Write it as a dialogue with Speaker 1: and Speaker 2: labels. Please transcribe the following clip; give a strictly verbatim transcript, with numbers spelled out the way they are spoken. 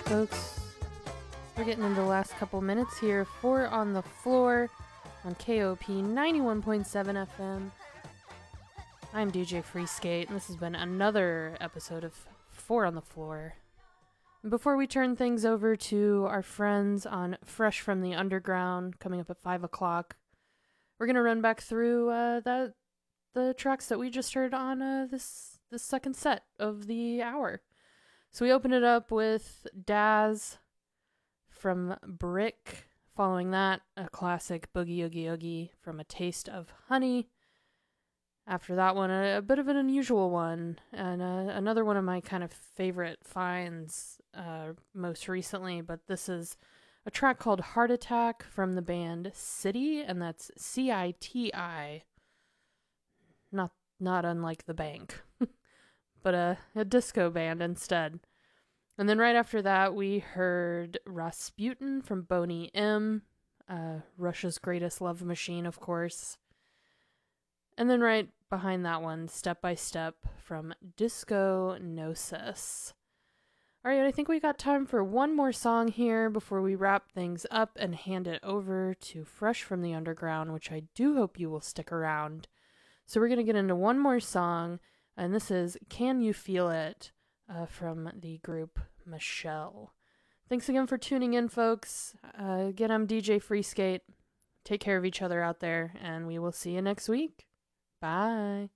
Speaker 1: folks. We're getting into the last couple minutes here. Four on the Floor on K O P ninety-one point seven F M. I'm D J Freeskate, and this has been another episode of Four on the Floor. And before we turn things over to our friends on Fresh from the Underground, coming up at five o'clock, we're going to run back through uh, that the tracks that we just heard on uh, this, this second set of the hour. So we open it up with Daz from Brick. Following that, a classic Boogie Oogie Oogie from A Taste of Honey. After that one, a, a bit of an unusual one, and uh, another one of my kind of favorite finds uh, most recently, but this is a track called Heart Attack from the band City, and that's C I T I. Not, not unlike the bank, but a, a disco band instead. And then right after that, we heard Rasputin from Boney M, uh, Russia's Greatest Love Machine, of course. And then right behind that one, Step by Step from Disco Gnosis. All right, I think we got time for one more song here before we wrap things up and hand it over to Fresh from the Underground, which I do hope you will stick around. So we're going to get into one more song, and this is Can You Feel It? Uh, from the group Michelle. Thanks again for tuning in, folks. Uh, again, I'm D J Freeskate. Take care of each other out there, and we will see you next week. Bye.